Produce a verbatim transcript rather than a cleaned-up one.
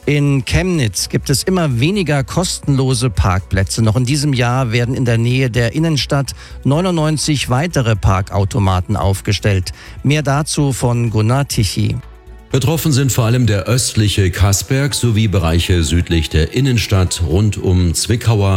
In Chemnitz gibt es immer weniger kostenlose Parkplätze. Noch in diesem Jahr werden in der Nähe der Innenstadt neunundneunzig weitere Parkautomaten aufgestellt. Mehr dazu von Gunnar Tichy. Betroffen sind vor allem der östliche Kaßberg sowie Bereiche südlich der Innenstadt rund um Zwickauer,